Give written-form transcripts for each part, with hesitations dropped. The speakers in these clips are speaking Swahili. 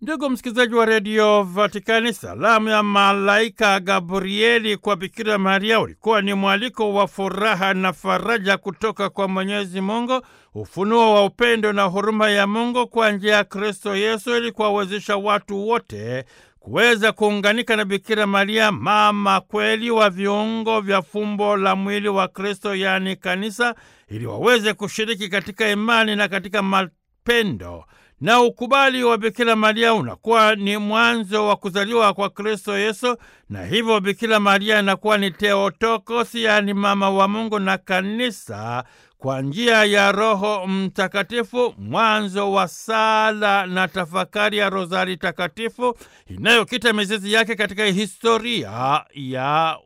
Ndugu msikilizaji wa redio Vatikani, salamu ya malaika Gabrieli kwa Bikira Maria ulikuwa ni mwaliko wa furaha na faraja kutoka kwa Mwenyezi Mungu, ufunuo wa upendo na huruma ya Mungu kwa njia ya Kristo Yesu, ili kuwawezesha watu wote kuweza kuunganika na Bikira Maria, mama kweli wa viungo vya fumbo la mwili wa Kristo, yaani kanisa, ili waweze kushiriki katika imani na katika mapendo. Na ukubali wa Bikira Maria unakuwa ni mwanzo wa kuzaliwa kwa Kristo Yesu, na hivyo Bikira Maria anakuwa ni Theotokos, yaani mama wa Mungu na kanisa, kwa njia ya Roho Mtakatifu, mwanzo wa sala na tafakari ya Rozari Takatifu inayokita mizizi yake katika historia ya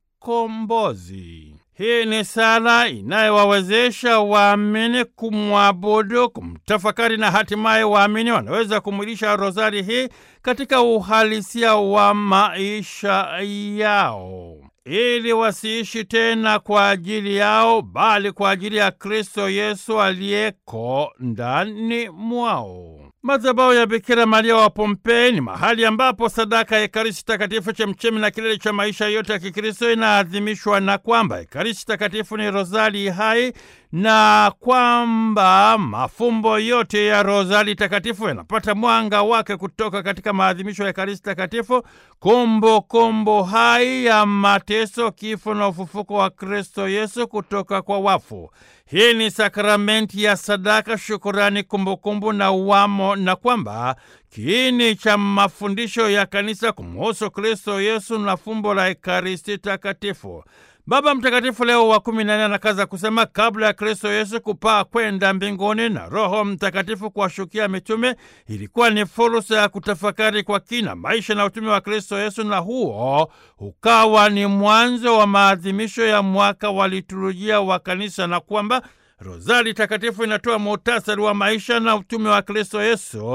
ukombozi. Hii ni sala inayowawezesha waamini kumwabudu, kumtafakari na hatimaye waamini wanaweza kumwilisha rozari hii katika uhalisia wa maisha yao, ili wasiishi tena kwa ajili yao, bali kwa ajili ya Kristo Yesu aliyeko ndani mwao. Madhabahu ya Bikira Maria wa Pompei ni mahali ambapo sadaka ya Ekaristi Takatifu, chemchemi na kilele cha maisha yote ya Kikristo, inaadhimishwa, na kwamba Ekaristi Takatifu ni rozari hai, na kwamba mafumbo yote ya rozari takatifu yanapata mwanga wake kutoka katika maadhimisho ya Ekaristi Takatifu, kumbukumbu hai ya mateso, kifo na ufufuko wa Kristo Yesu kutoka kwa wafu. Hii ni sakramenti ya sadaka, shukurani, kumbukumbu na uwamo, na kwamba kiini cha mafundisho ya kanisa kumhusu Kristo Yesu na fumbo la Ekaristi Takatifu. Baba Mtakatifu Leo wa 14 anakaza kusema, kabla ya Kristo Yesu kupaa kwenda mbinguni na Roho Mtakatifu kuwashukia mitume, ilikuwa ni fursa ya kutafakari kwa kina maisha na utume wa Kristo Yesu, na huo ukawa ni mwanzo wa maadhimisho ya mwaka wa liturujia wa kanisa, na kwamba Rozari Takatifu inatoa muhtasari wa maisha na utume wa Kristo Yesu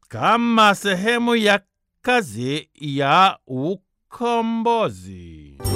kama sehemu ya kazi ya ukombozi.